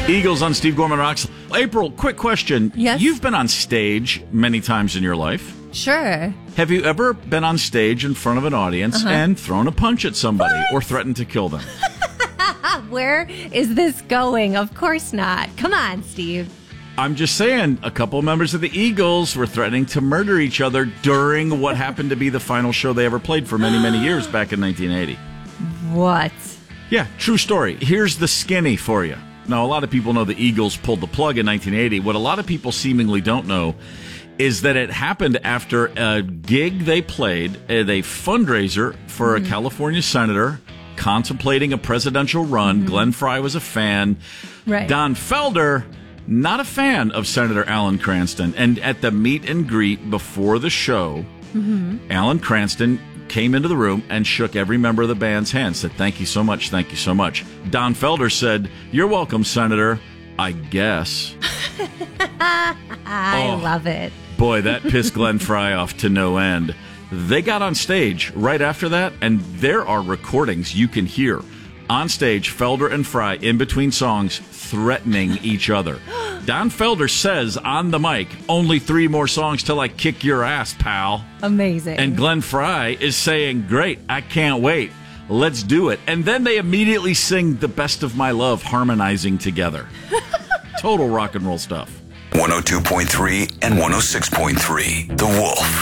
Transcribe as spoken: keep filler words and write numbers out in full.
Eagles on Steve Gorman Rocks. April, quick question. Yes? You've been on stage many times in your life. Sure. Have you ever been on stage in front of an audience Uh-huh. and thrown a punch at somebody What? or threatened to kill them? Where is this going? Of course not. Come on, Steve. I'm just saying, a couple members of the Eagles were threatening to murder each other during what happened to be the final show they ever played for many, many years back in nineteen eighty. What? Yeah, true story. Here's the skinny for you. Now, a lot of people know the Eagles pulled the plug in nineteen eighty. What a lot of people seemingly don't know is that it happened after a gig they played at a fundraiser for mm-hmm. a California senator contemplating a presidential run. Mm-hmm. Glenn Frey was a fan. Right. Don Felder, not a fan of Senator Alan Cranston. And at the meet and greet before the show, mm-hmm. Alan Cranston came into the room and shook every member of the band's hand, said, "Thank you so much, thank you so much." Don Felder said, "You're welcome, Senator, I guess." I oh, love it. Boy, that pissed Glenn Frey off to no end. They got on stage right after that, and there are recordings you can hear on stage, Felder and Frey, in between songs, threatening each other. Don Felder says on the mic, "Only three more songs till I kick your ass, pal." Amazing. And Glenn Frey is saying, "Great, I can't wait. Let's do it." And then they immediately sing "The Best of My Love," harmonizing together. Total rock and roll stuff. one oh two point three and one oh six point three, The Wolf.